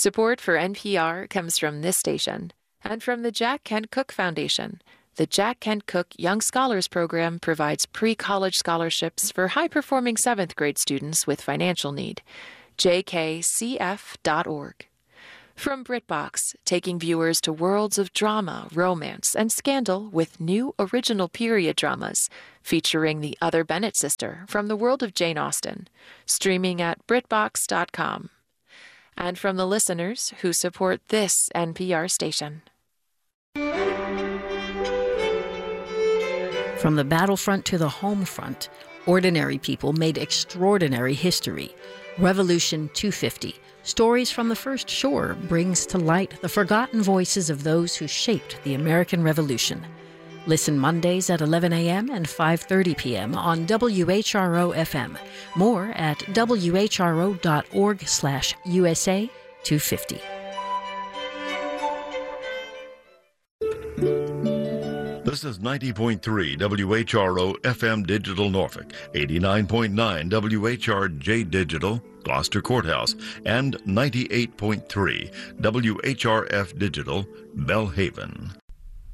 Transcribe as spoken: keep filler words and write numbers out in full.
Support for N P R comes from this station and from the Jack Kent Cooke Foundation. The Jack Kent Cooke Young Scholars Program provides pre-college scholarships for high-performing seventh grade students with financial need. j k c f dot org. From BritBox, taking viewers to worlds of drama, romance, and scandal with new original period dramas featuring the Other Bennett sister from the world of Jane Austen, streaming at britbox dot com. And from the listeners who support this N P R station. From the battlefront to the home front, ordinary people made extraordinary history. Revolution two fifty, Stories from the First Shore, brings to light the forgotten voices of those who shaped the American Revolution. Listen Mondays at eleven a.m. and five thirty p.m. on W H R O F M. More at w h r o dot org slash U S A two fifty. This is ninety point three W H R O F M Digital Norfolk, eighty-nine point nine W H R J Digital, Gloucester Courthouse, and ninety-eight point three W H R F Digital, Belhaven.